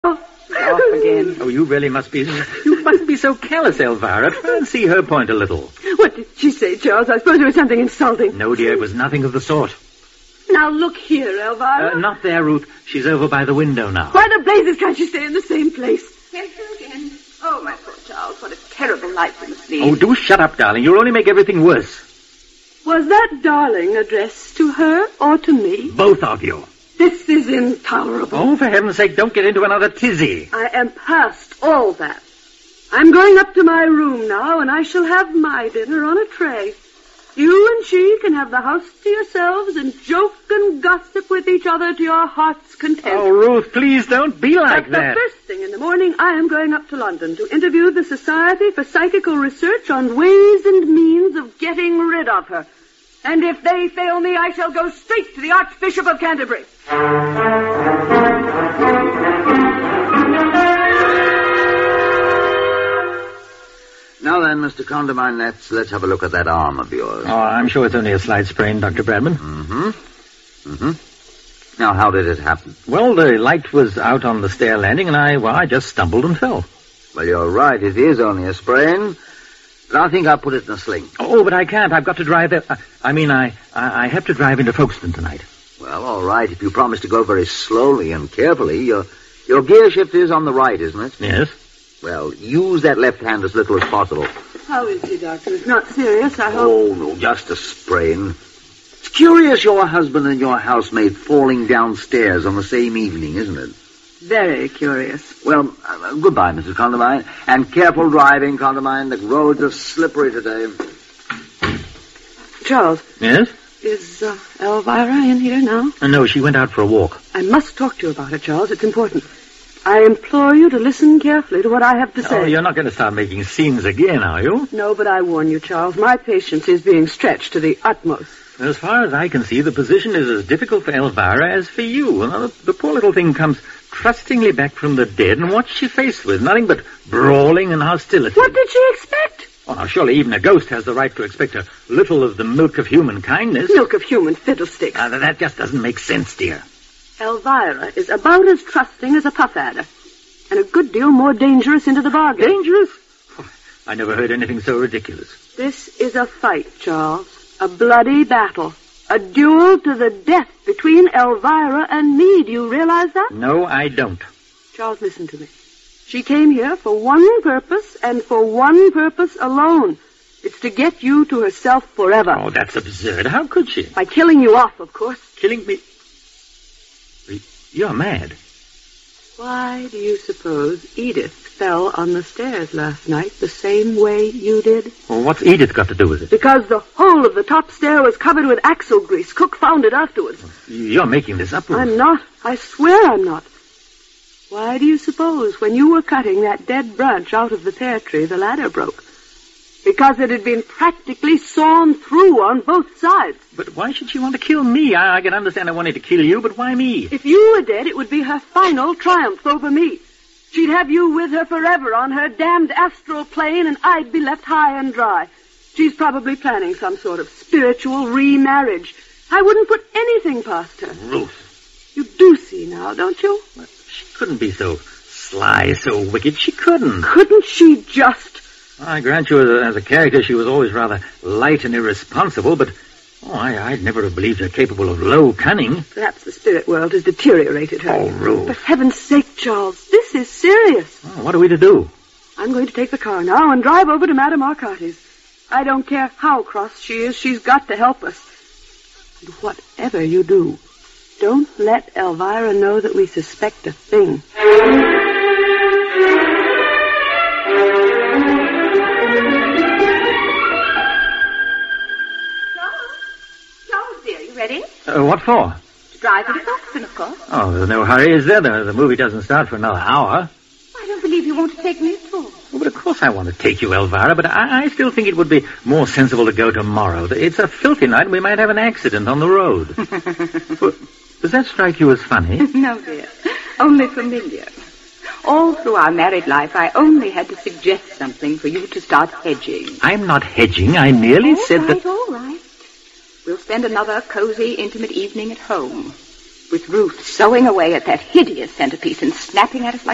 Off again. Oh, you mustn't be so callous, Elvira. Try and see her point a little. What did she say, Charles? I suppose it was something insulting. No, dear, it was nothing of the sort. Now look here, Elvira. Not there, Ruth. She's over by the window now. Why the blazes can't she stay in the same place? Here again. Oh, my poor Charles, what a terrible life it must be. Oh, do shut up, darling. You'll only make everything worse. Was that darling addressed to her or to me? Both of you. This is intolerable. Oh, for heaven's sake, don't get into another tizzy. I am past all that. I'm going up to my room now, and I shall have my dinner on a tray. You and she can have the house to yourselves and joke and gossip with each other to your heart's content. Oh, Ruth, please don't be like that. The first thing in the morning, I am going up to London to interview the Society for Psychical Research on ways and means of getting rid of her. And if they fail me, I shall go straight to the Archbishop of Canterbury. Now then, Mr. Condamine, let's have a look at that arm of yours. Oh, I'm sure it's only a slight sprain, Dr. Bradman. Now, how did it happen? Well, the light was out on the stair landing, and I just stumbled and fell. Well, you're right. It is only a sprain. But I think I'll put it in a sling. Oh, but I can't. I've got to drive there. I have to drive into Folkestone tonight. Well, all right. If you promise to go very slowly and carefully, your gear shift is on the right, isn't it? Yes. Well, use that left hand as little as possible. How is he, Doctor? It's not serious, I hope. Oh, no, just a sprain. It's curious your husband and your housemaid falling downstairs on the same evening, isn't it? Very curious. Well, goodbye, Mrs. Condamine. And careful driving, Condamine. The roads are slippery today. Charles. Yes? Is Elvira in here now? No, she went out for a walk. I must talk to you about it, Charles. It's important. I implore you to listen carefully to what I have to say. Oh, you're not going to start making scenes again, are you? No, but I warn you, Charles. My patience is being stretched to the utmost. As far as I can see, the position is as difficult for Elvira as for you. The poor little thing comes trustingly back from the dead, and what's she faced with? Nothing but brawling and hostility. What did she expect? Oh, now, surely even a ghost has the right to expect a little of the milk of human kindness. Milk of human fiddlesticks. That just doesn't make sense, dear. Elvira is about as trusting as a puff adder, and a good deal more dangerous into the bargain. Dangerous? Oh, I never heard anything so ridiculous. This is a fight, Charles. A bloody battle. A duel to the death between Elvira and me. Do you realize that? No, I don't. Charles, listen to me. She came here for one purpose, and for one purpose alone. It's to get you to herself forever. Oh, that's absurd. How could she? By killing you off, of course. Killing me? You're mad. Why do you suppose Edith fell on the stairs last night the same way you did? Well, what's Edith got to do with it? Because the whole of the top stair was covered with axle grease. Cook found it afterwards. You're making this up, Ruth. I'm not. I swear I'm not. Why do you suppose when you were cutting that dead branch out of the pear tree, the ladder broke? Because it had been practically sawn through on both sides. But why should she want to kill me? I can understand her wanting to kill you, but why me? If you were dead, it would be her final triumph over me. She'd have you with her forever on her damned astral plane, and I'd be left high and dry. She's probably planning some sort of spiritual remarriage. I wouldn't put anything past her. Ruth. You do see now, don't you? Well, she couldn't be so sly, so wicked. She couldn't. Couldn't she just... I grant you, as a character, she was always rather light and irresponsible, but I'd never have believed her capable of low cunning. Perhaps the spirit world has deteriorated her. Oh, Ruth. For heaven's sake, Charles, this is serious. Oh, what are we to do? I'm going to take the car now and drive over to Madame Arcati's. I don't care how cross she is, she's got to help us. And whatever you do, don't let Elvira know that we suspect a thing. Ready? What for? To drive into Folkestone, of course. Oh, there's no hurry, is there? The movie doesn't start for another hour. I don't believe you want to take me at all. Well, but of course I want to take you, Elvira, but I still think it would be more sensible to go tomorrow. It's a filthy night and we might have an accident on the road. Well, does that strike you as funny? No, dear. Only familiar. All through our married life, I only had to suggest something for you to start hedging. I'm not hedging. I merely said that... All right. We'll spend another cozy, intimate evening at home, with Ruth sewing away at that hideous centerpiece and snapping at us like